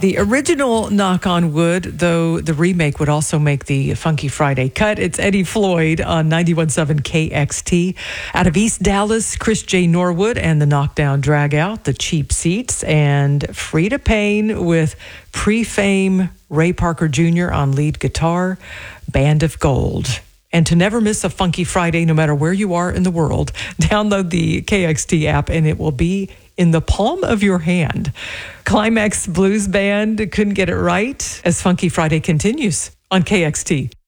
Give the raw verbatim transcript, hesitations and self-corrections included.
The original Knock on Wood, though the remake would also make the Funky Friday cut. It's Eddie Floyd on ninety-one point seven K X T. Out of East Dallas, Chris J. Norwood and the Knockdown Dragout, The Cheap Seats, and Frida Payne with pre-fame Ray Parker Junior on lead guitar, Band of Gold. And to never miss a Funky Friday, no matter where you are in the world, download the K X T app and it will be in the palm of your hand. Climax Blues Band couldn't get it right as Funky Friday continues on K X T.